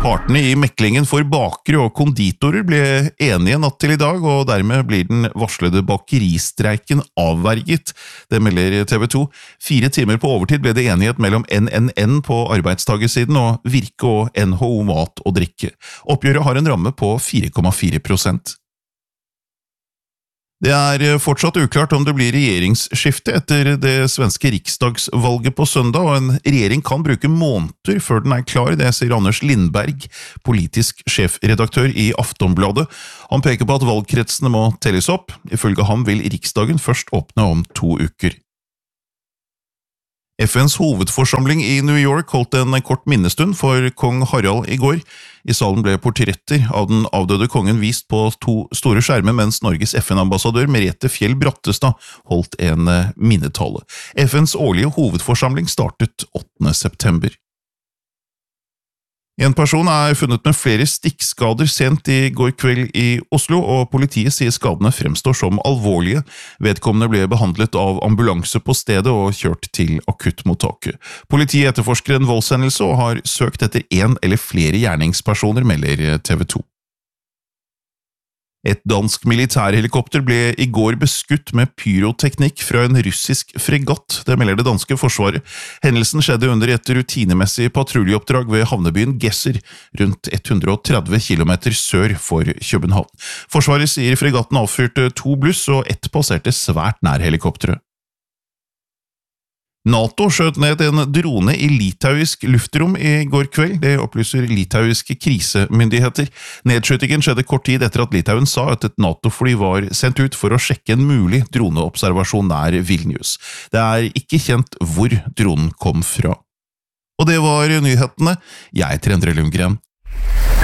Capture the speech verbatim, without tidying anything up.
Partene i meklingen for bakere og konditorer ble enige natt til i dag, og dermed blir den varslede bakeristreiken avverget. Det melder T V to. Fire timer på overtid ble det enighet mellom N N N på arbeidstagersiden og Virke og N H O Mat og Drikke. Oppgjøret har en ramme på fire komma fire prosent. Det er fortsatt uklart om det blir regjeringsskifte etter det svenske riksdagsvalget på søndag, og en regjering kan bruke måneder før den er klar, det sier Anders Lindberg, politisk sjefredaktør i Aftonbladet. Han peker på at valgkretsene må telles opp. Ifølge ham vil riksdagen først åpne om to uker. F N's hovedforsamling i New York holdt en kort minnestund for kong Harald i går. I salen ble portretter av den avdøde kongen vist på to store skjermer, mens Norges F N-ambassadør Merete Fjell Brattestad holdt en minnetale. F N's årlige hovedforsamling startet åttende september. En person er funnet med flere stikkskader sent i går kveld i Oslo, og politiet sier skadene fremstår som alvorlige. Vedkommende ble behandlet av ambulanse på stedet og kjørt til akuttmottaket. Politiet etterforsker en voldshendelse og har søkt etter en eller flere gjerningspersoner, melder T V to. Et dansk militærhelikopter ble i går beskutt med pyroteknikk fra en russisk fregatt, det melder det danske forsvaret. Hendelsen skjedde under et rutinemessig patruljeoppdrag ved havnebyen Gesser, rundt hundre og tretti kilometer sør for København. Forsvaret sier fregatten avfyrte to bluss, og ett passerte svært nær helikopteret. NATO skjøt ned en drone i litauisk luftrom i går kveld, det opplyser litauiske krisemyndigheter. Nedskytingen skjedde kort tid etter at Litauen sa at et NATO-fly var sendt ut for å sjekke en mulig droneobservasjon nær Vilnius. Det er ikke kjent hvor dronen kom fra. Og det var nyhetene. Jeg heter Endre Lundgren.